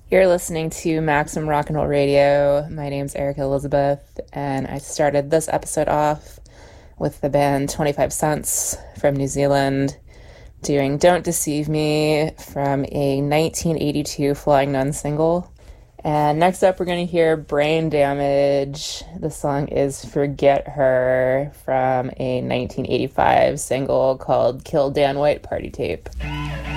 You're listening to Maximum Rock and Roll Radio. My name's Erica Elizabeth, and I started this episode off with the band 25 Cents from New Zealand doing Don't Deceive Me from a 1982 Flying Nun single. And next up, we're going to hear Brain Damage. The song is Forget Her from a 1985 single called Kill Dan White Party Tape.